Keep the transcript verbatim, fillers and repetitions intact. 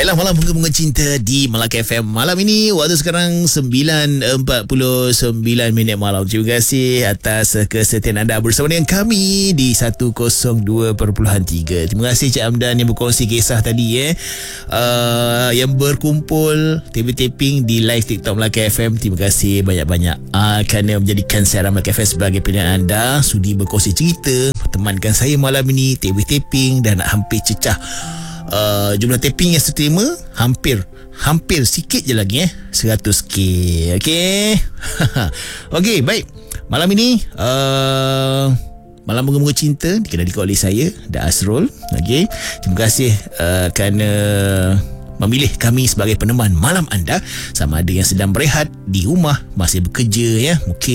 Baiklah, malam bunga-bunga cinta di Melaka F M. Malam ini waktu sekarang sembilan empat puluh sembilan minit malam. Terima kasih atas kesetiaan anda bersama dengan kami di seratus dua perpuluhan tiga. Terima kasih Cik Amdan yang berkongsi kisah tadi eh. Uh, yang berkumpul taping-taping di live TikTok Melaka F M. Terima kasih banyak-banyak uh, kerana menjadikan siaran Melaka F M sebagai pilihan anda. Sudi berkongsi cerita, temankan saya malam ini, taping-taping dan hampir cecah Uh, jumlah taping yang saya terima hampir hampir sikit je lagi eh seratus k. Okey. Okey, baik. Malam ini uh, malam bunga-bunga cinta dikenalkan oleh saya Dan Asrul. Okey. Terima kasih uh, kerana memilih kami sebagai peneman malam anda, sama ada yang sedang berehat di rumah, masih bekerja ya, mungkin